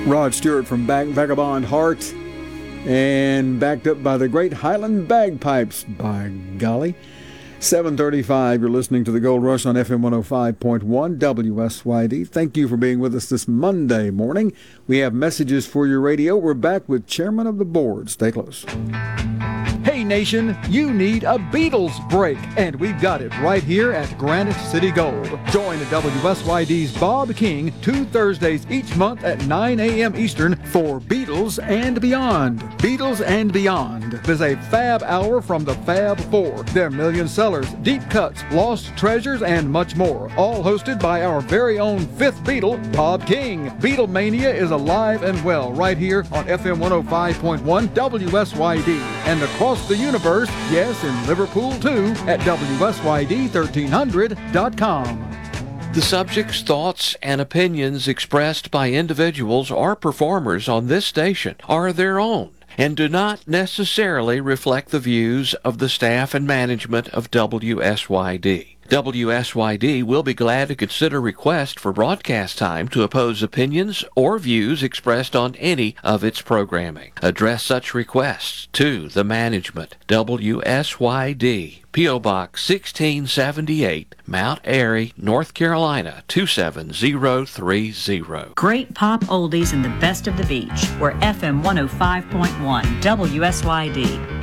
Rod Stewart from Vagabond Heart, and backed up by the Great Highland Bagpipes, by golly. 7:35, you're listening to the Gold Rush on FM 105.1 WSYD. Thank you for being with us this Monday morning. We have messages for your radio. We're back with Chairman of the Board. Stay close. Hey Nation, you need a Beatles break, and we've got it right here at Granite City Gold. Join WSYD's Bob King 2 Thursdays each month at 9 a.m. Eastern for Beatles and Beyond. Beatles and Beyond is a fab hour from the Fab Four. Their million sellers, deep cuts, lost treasures, and much more. All hosted by our very own fifth Beatle, Bob King. Beatlemania is alive and well right here on FM 105.1 WSYD and across the universe, yes, in Liverpool too, at WSYD1300.com. The subjects, thoughts, and opinions expressed by individuals or performers on this station are their own and do not necessarily reflect the views of the staff and management of WSYD. WSYD will be glad to consider requests for broadcast time to oppose opinions or views expressed on any of its programming. Address such requests to the management. WSYD, P.O. Box 1678, Mount Airy, North Carolina 27030. Great pop oldies and the best of the beach. We're FM 105.1 WSYD.